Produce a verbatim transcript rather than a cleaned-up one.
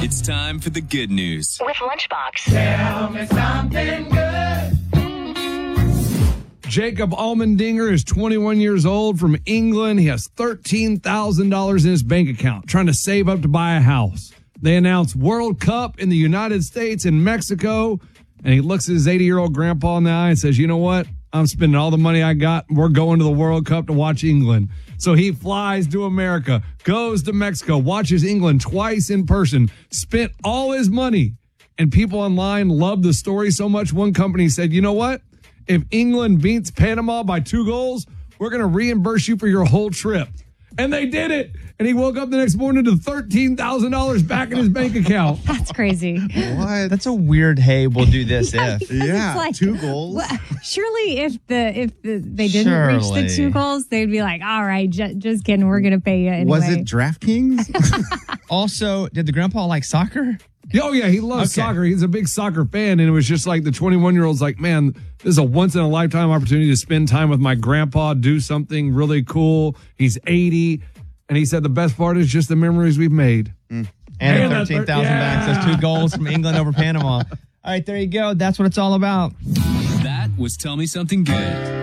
It's time for the good news with Lunchbox. Tell me something good. Jacob Allmendinger is twenty-one years old from England. He has thirteen thousand dollars in his bank account, trying to save up to buy a house. They announced World Cup in the United States and Mexico, and he looks at his eighty-year-old grandpa in the eye and says, you know what? I'm spending all the money I got. We're going to the World Cup to watch England. So he flies to America, goes to Mexico, watches England twice in person, spent all his money. And people online love the story so much. One company said, you know what? If England beats Panama by two goals, we're going to reimburse you for your whole trip. And they did it. And he woke up the next morning to thirteen thousand dollars back in his bank account. That's crazy. What? That's a weird, hey, we'll do this Yeah, if. because Yeah, it's like, two goals. well, surely if the if the, they didn't reach Surely. the two goals, they'd be like, all right, ju- just kidding, we're going to pay you anyway. Was it DraftKings? Also, did the grandpa like soccer? Oh, yeah, he loves Okay. soccer. He's a big soccer fan. And it was just like the twenty-one-year-old's like, man, this is a once-in-a-lifetime opportunity to spend time with my grandpa, do something really cool. He's eighty. And he said the best part is just the memories we've made. And And the the thirteen thousand thir- backs. yeah. Those two goals from England over Panama. All right, there you go. That's what it's all about. That was Tell Me Something Good.